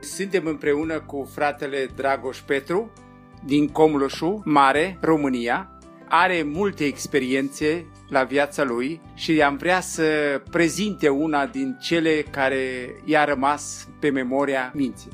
Suntem împreună cu fratele Dragoș Petru din Comloșu Mare, România. Are multe experiențe la viața lui și am vrea să prezinte una din cele care i-a rămas pe memoria minții.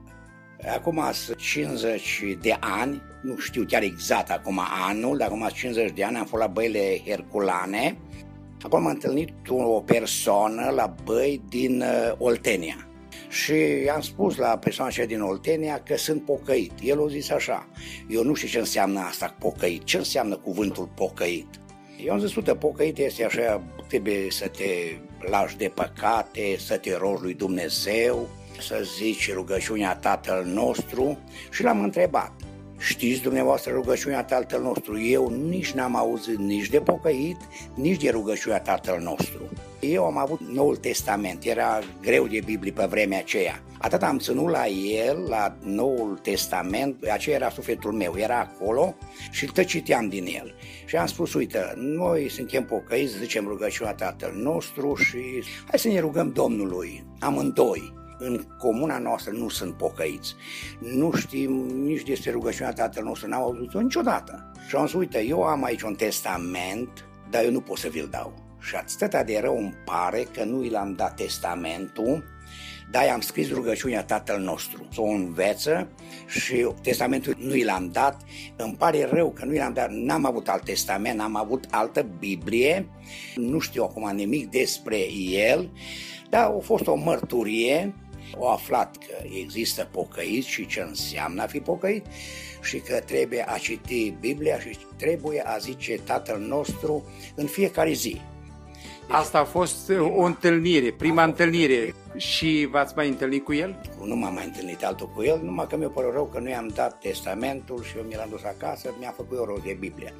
Acum sunt 50 de ani, nu știu chiar exact acum anul, dar acum 50 de ani am fost la băile Herculane. Acum am întâlnit o persoană la băi din Oltenia. Și am spus la persoana aceea din Oltenia că sunt pocăit. El a zis așa: eu nu știu ce înseamnă asta pocăit, ce înseamnă cuvântul pocăit. Eu am zis, uite, pocăit este așa, trebuie să te lași de păcate, să te rogi lui Dumnezeu, să zici rugăciunea Tatăl nostru. Și l-am întrebat: știți dumneavoastră rugăciunea Tatăl nostru? Eu nici n-am auzit nici de pocăit, nici de rugăciunea Tatăl nostru. Eu am avut Noul Testament, era greu de Biblie pe vremea aceea. Atât am ținut la el, la Noul Testament, aceea era sufletul meu, era acolo și tot citeam din el. Și am spus, uite, noi suntem pocăiți, zicem rugăciunea Tatăl nostru și hai să ne rugăm Domnului, amândoi. În comuna noastră nu sunt pocăiți. Nu știm nici despre rugăciunea Tatăl nostru, n-am auzit-o niciodată. Și am zis, uite, eu am aici un testament, dar eu nu pot să vi-l dau. Și atâta de rău îmi pare că nu i l-am dat testamentul, dar i-am scris rugăciunea Tatăl nostru. S-o înveță și testamentul nu i l-am dat. Îmi pare rău că nu i l-am dat, n-am avut alt testament, n-am avut altă Biblie, nu știu acum nimic despre el, dar a fost o mărturie. Au aflat că există pocăit și ce înseamnă a fi pocăit și că trebuie a citi Biblia și trebuie a zice Tatăl nostru în fiecare zi. Asta a fost o întâlnire, prima întâlnire. Și v-ați mai întâlnit cu el? Nu m-am mai întâlnit altul cu el, numai că mi-a părut rău că nu i-am dat testamentul și eu mi l-am dus acasă, mi-a făcut eu rost de Biblie.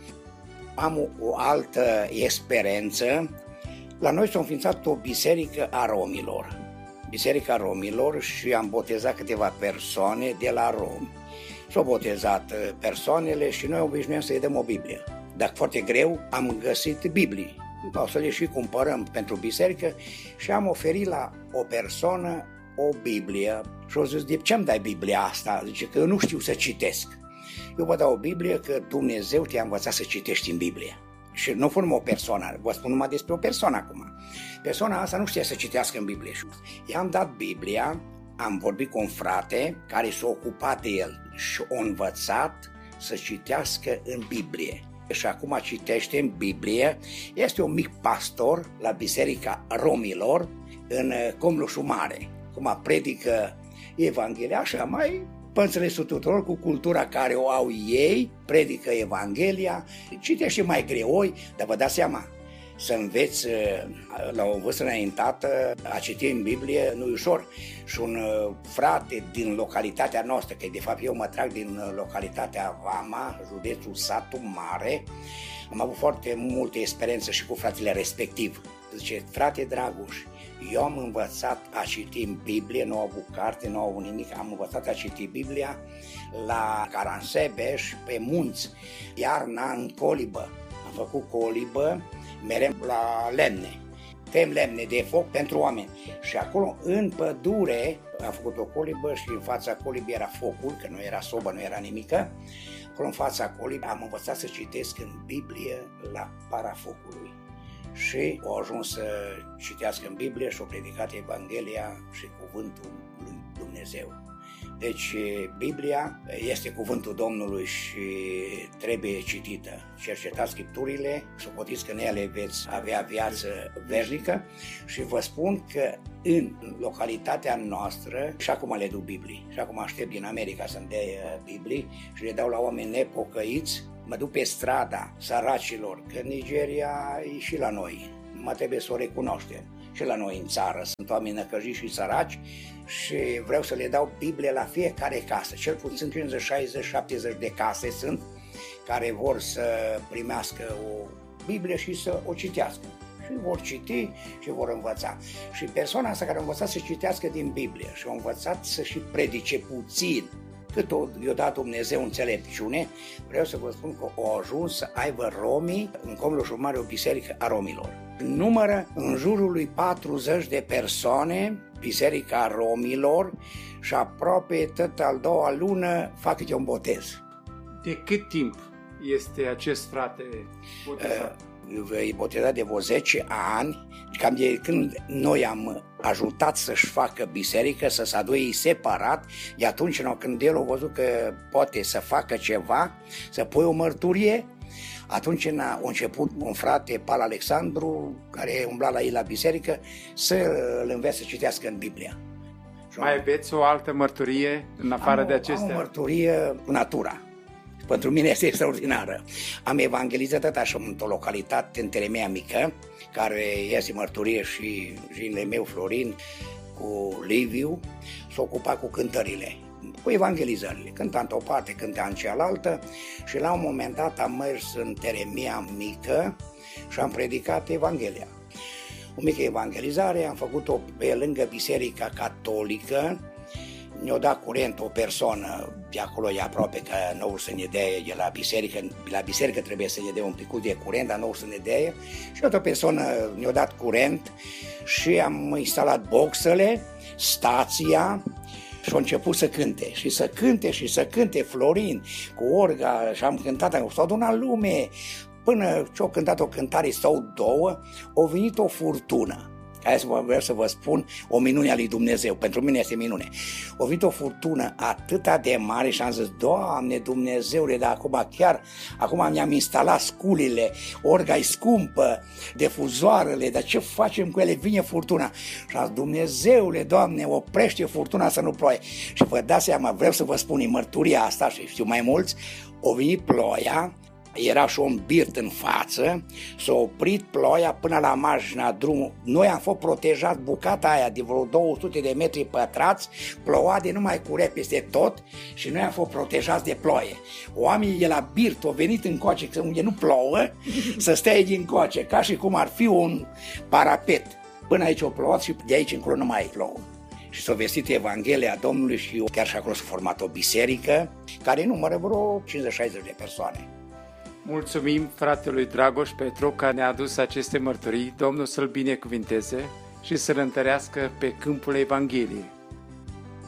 Am o altă experiență. La noi s-a înființat o biserică a romilor. Biserica romilor și am botezat câteva persoane de la romi. S-au botezat persoanele și noi obișnuim să-i dăm o Biblie. Dacă foarte greu, am găsit Biblii. O să le și cumpărăm pentru biserică și am oferit la o persoană o Biblie. Și au zis, de ce îmi dai Biblia asta? Zice că eu nu știu să citesc. Eu vă dau o Biblie că Dumnezeu te-a învățat să citești în Biblie. Și nu spun o persoană, vă spun numai despre o persoană acum. Persoana asta nu știa să citească în Biblie. I-am dat Biblia, am vorbit cu un frate care s-a ocupat de el și a învățat să citească în Biblie. Și acum citește în Biblie, este un mic pastor la Biserica Romilor în Comloșu Mare. Acum predică Evanghelia așa mai pățăresul tuturor cu cultura care o au ei, predică Evanghelia, citește mai greoi, dar vă dați seama, să înveți la o vârstă înaintată a citi în Biblie nu e ușor. Și un frate din localitatea noastră, că de fapt eu mă trag din localitatea Vama, județul Satu Mare, am avut foarte multe experiențe și cu fratele respectiv. Zice, frate Dragoș, eu am învățat a citi în Biblie, nu au avut carte, nu au avut nimic, am învățat a citi Biblia la Caransebeș, pe munți, iarna în colibă. Am făcut colibă, merem la lemne, tem lemne de foc pentru oameni. Și acolo, în pădure, am făcut o colibă și în fața colibii era focul, că nu era sobă, nu era nimică. Acolo, în fața colibii, am învățat să citesc în Biblie la para focului. Și au ajuns să citească în Biblie și au predicat Evanghelia și cuvântul lui Dumnezeu. Deci Biblia este cuvântul Domnului și trebuie citită. Cercetați Scripturile, socotiți că în ele veți avea viață veșnică și vă spun că în localitatea noastră și acum le duc Biblii. Și acum aștept din America să-mi dea Biblii și le dau la oameni nepocăiți. Mă duc pe strada săracilor, că Nigeria e și la noi, numai trebuie să o recunoaștem. Și la noi în țară sunt oameni năcăjiți și săraci și vreau să le dau Biblie la fiecare casă. Cel puțin 50, 60, 70 de case sunt care vor să primească o Biblie și să o citească. Și vor citi și vor învăța. Și persoana asta care a învățat să citească din Biblie și a învățat să și predice puțin, cât i-a dat Dumnezeu înțelepciune, vreau să vă spun că au ajuns să aibă romii în Comloșu Mare o biserică a romilor. Numără în jurul lui 40 de persoane, Biserica Romilor, și aproape tot al doua lună fac câte un botez. De cât timp este acest frate botezat? E botezat de vreo 10 ani, cam de când noi am ajutat să-și facă biserică, să se aduie separat, de atunci când el a văzut că poate să facă ceva, să pui o mărturie, atunci a început un frate, Pal Alexandru, care umbla la ei la biserică, să-l învețe să citească în Biblia. Mai aveți o altă mărturie în afară de acestea? Am o mărturie cu natura. Pentru mine este extraordinară. Am evangelizat așa într-o localitate în Teremea Mică, care este mărturie și ginele meu Florin cu Liviu, s-a ocupat cu cântările, cu evangelizările. Cânta într-o parte, cânta în cealaltă și la un moment dat am mers în Teremea Mică și am predicat Evanghelia. O mică evangelizare, am făcut-o pe lângă Biserica Catolică. Ne-a dat curent o persoană de acolo, e aproape, că nu să ne dea de la biserică. La biserică trebuie să ne dea un pic de curent, dar nu să ne dea. Și o persoană ne-a dat curent și am instalat boxele, stația, și a început să cânte. Și să cânte și să cânte Florin cu orga și am cântat, s-a adunat lume. Până ce-a cântat o cântare sau două, a venit o furtună. Hai vreau să vă spun o minune a lui Dumnezeu. Pentru mine este minune. A venit o furtună atâta de mare și am zis, Doamne Dumnezeule, dar acum mi-am instalat sculile, orga-i scumpă, difuzoarele, dar ce facem cu ele? Vine furtuna. Și am zis, Dumnezeule, Doamne, oprește furtuna să nu ploaie. Și vă dați seama, vreau să vă spun în mărturia asta și știu mai mulți, a venit ploaia, era și un birt în față, s-a oprit ploaia până la marginea drumului. Noi am fost protejați, bucata aia de vreo 200 de metri pătrați, ploua de numai curea peste tot și noi am fost protejați de ploaie. Oamenii de la birt au venit încoace, unde nu plouă, să stea din coace, ca și cum ar fi un parapet. Până aici o plouat și de aici încolo nu mai plouă. Și s-a vestit Evanghelia Domnului și chiar și acolo s-a format o biserică care numără vreo 50-60 de persoane. Mulțumim fratelui Dragoș Petru că ne-a adus aceste mărturii. Domnul să-l binecuvinteze și să-l întărească pe câmpul Evangheliei.